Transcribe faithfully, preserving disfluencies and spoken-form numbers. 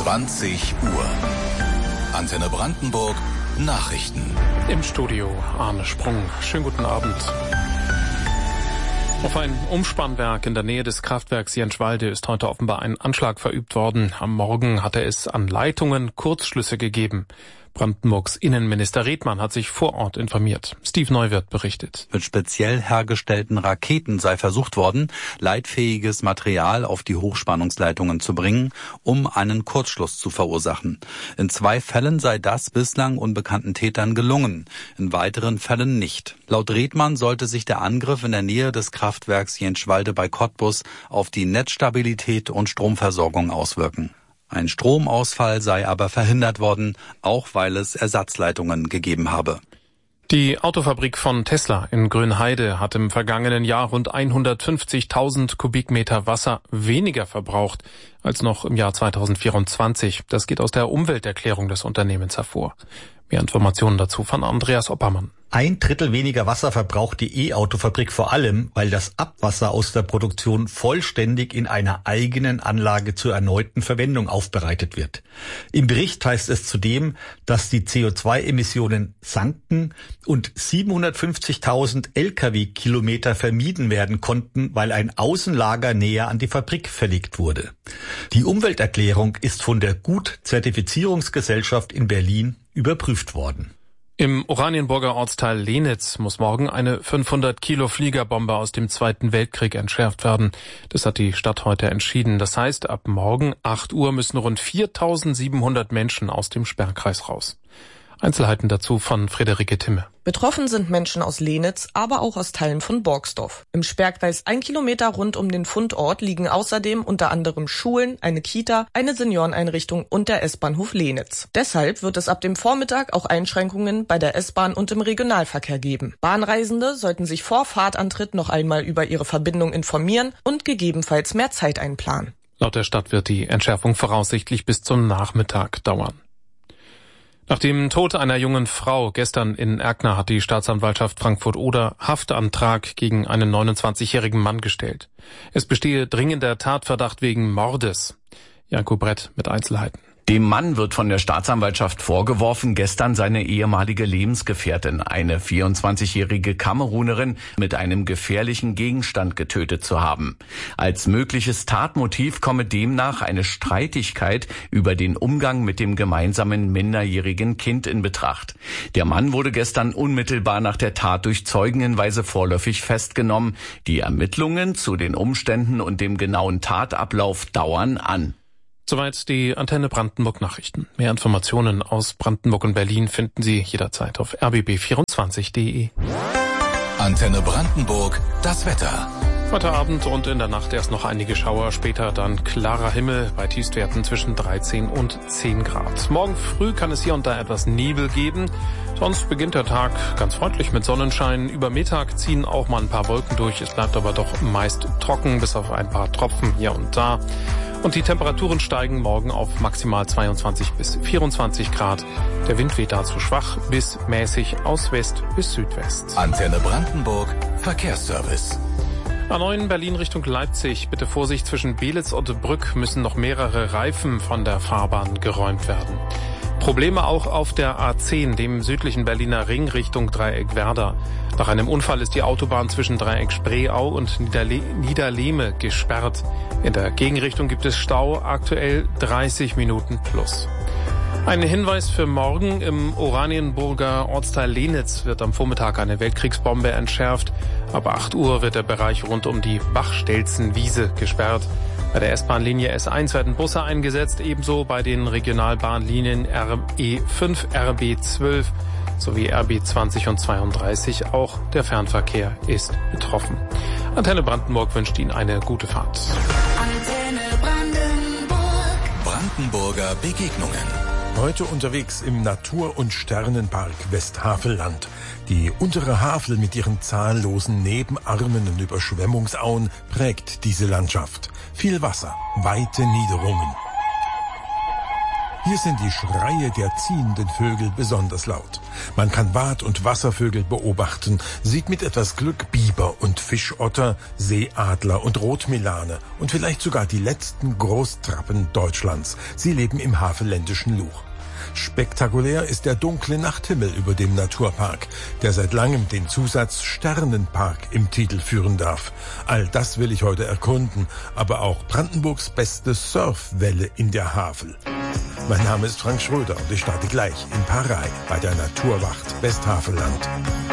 zwanzig Uhr. Antenne Brandenburg, Nachrichten. Im Studio Arne Sprung. Schönen guten Abend. Auf ein Umspannwerk in der Nähe des Kraftwerks Jenschwalde ist heute offenbar ein Anschlag verübt worden. Am Morgen hatte es an Leitungen Kurzschlüsse gegeben. Brandenburgs Innenminister Redmann hat sich vor Ort informiert. Steve Neuwirth berichtet. Mit speziell hergestellten Raketen sei versucht worden, leitfähiges Material auf die Hochspannungsleitungen zu bringen, um einen Kurzschluss zu verursachen. In zwei Fällen sei das bislang unbekannten Tätern gelungen, in weiteren Fällen nicht. Laut Redmann sollte sich der Angriff in der Nähe des Kraftwerks Jenschwalde bei Cottbus auf die Netzstabilität und Stromversorgung auswirken. Ein Stromausfall sei aber verhindert worden, auch weil es Ersatzleitungen gegeben habe. Die Autofabrik von Tesla in Grünheide hat im vergangenen Jahr rund hundertfünfzigtausend Kubikmeter Wasser weniger verbraucht als noch im Jahr zweitausendvierundzwanzig. Das geht aus der Umwelterklärung des Unternehmens hervor. Mehr Informationen dazu von Andreas Oppermann. Ein Drittel weniger Wasser verbraucht die E-Autofabrik vor allem, weil das Abwasser aus der Produktion vollständig in einer eigenen Anlage zur erneuten Verwendung aufbereitet wird. Im Bericht heißt es zudem, dass die C O zwei Emissionen sanken und siebenhundertfünfzigtausend L K W-Kilometer vermieden werden konnten, weil ein Außenlager näher an die Fabrik verlegt wurde. Die Umwelterklärung ist von der Gut-Zertifizierungsgesellschaft in Berlin überprüft worden. Im Oranienburger Ortsteil Lenitz muss morgen eine fünfhundert Kilo Fliegerbombe aus dem Zweiten Weltkrieg entschärft werden. Das hat die Stadt heute entschieden. Das heißt, ab morgen acht Uhr müssen rund viertausendsiebenhundert Menschen aus dem Sperrkreis raus. Einzelheiten dazu von Friederike Timme. Betroffen sind Menschen aus Lenitz, aber auch aus Teilen von Borgsdorf. Im Sperrkreis ein Kilometer rund um den Fundort liegen außerdem unter anderem Schulen, eine Kita, eine Senioreneinrichtung und der S-Bahnhof Lenitz. Deshalb wird es ab dem Vormittag auch Einschränkungen bei der S-Bahn und im Regionalverkehr geben. Bahnreisende sollten sich vor Fahrtantritt noch einmal über ihre Verbindung informieren und gegebenenfalls mehr Zeit einplanen. Laut der Stadt wird die Entschärfung voraussichtlich bis zum Nachmittag dauern. Nach dem Tod einer jungen Frau gestern in Erkner hat die Staatsanwaltschaft Frankfurt-Oder Haftantrag gegen einen neunundzwanzigjährigen Mann gestellt. Es bestehe dringender Tatverdacht wegen Mordes. Janko Brett mit Einzelheiten. Dem Mann wird von der Staatsanwaltschaft vorgeworfen, gestern seine ehemalige Lebensgefährtin, eine vierundzwanzigjährige Kamerunerin, mit einem gefährlichen Gegenstand getötet zu haben. Als mögliches Tatmotiv komme demnach eine Streitigkeit über den Umgang mit dem gemeinsamen minderjährigen Kind in Betracht. Der Mann wurde gestern unmittelbar nach der Tat durch Zeugenhinweise vorläufig festgenommen. Die Ermittlungen zu den Umständen und dem genauen Tatablauf dauern an. Soweit die Antenne Brandenburg Nachrichten. Mehr Informationen aus Brandenburg und Berlin finden Sie jederzeit auf r b b vierundzwanzig punkt d e. Antenne Brandenburg, das Wetter. Heute Abend und in der Nacht erst noch einige Schauer, später dann klarer Himmel bei Tiefstwerten zwischen dreizehn und zehn Grad. Morgen früh kann es hier und da etwas Nebel geben. Sonst beginnt der Tag ganz freundlich mit Sonnenschein. Über Mittag ziehen auch mal ein paar Wolken durch. Es bleibt aber doch meist trocken, bis auf ein paar Tropfen hier und da. Und die Temperaturen steigen morgen auf maximal zweiundzwanzig bis vierundzwanzig Grad. Der Wind weht dazu schwach bis mäßig aus West bis Südwest. Antenne Brandenburg, Verkehrsservice. A neun Berlin Richtung Leipzig. Bitte Vorsicht, zwischen Belitz und Brück müssen noch mehrere Reifen von der Fahrbahn geräumt werden. Probleme auch auf der A zehn, dem südlichen Berliner Ring Richtung Dreieck Werder. Nach einem Unfall ist die Autobahn zwischen Dreieck Spreeau und Niederle- Niederlehme gesperrt. In der Gegenrichtung gibt es Stau, aktuell dreißig Minuten plus. Ein Hinweis für morgen: im Oranienburger Ortsteil Lenitz wird am Vormittag eine Weltkriegsbombe entschärft. Ab acht Uhr wird der Bereich rund um die Bachstelzenwiese gesperrt. Bei der S-Bahn-Linie S eins werden Busse eingesetzt, ebenso bei den Regionalbahnlinien R E fünf, R B zwölf sowie R B zwanzig und zweiunddreißig. Auch der Fernverkehr ist betroffen. Antenne Brandenburg wünscht Ihnen eine gute Fahrt. Antenne Brandenburg. Brandenburger Begegnungen. Heute unterwegs im Natur- und Sternenpark Westhavelland. Die untere Havel mit ihren zahllosen Nebenarmen und Überschwemmungsauen prägt diese Landschaft. Viel Wasser, weite Niederungen. Hier sind die Schreie der ziehenden Vögel besonders laut. Man kann Bad- und Wasservögel beobachten, sieht mit etwas Glück Biber und Fischotter, Seeadler und Rotmilane und vielleicht sogar die letzten Großtrappen Deutschlands. Sie leben im havelländischen Luch. Spektakulär ist der dunkle Nachthimmel über dem Naturpark, der seit langem den Zusatz Sternenpark im Titel führen darf. All das will ich heute erkunden, aber auch Brandenburgs beste Surfwelle in der Havel. Mein Name ist Frank Schröder und ich starte gleich in Parei bei der Naturwacht Westhavelland.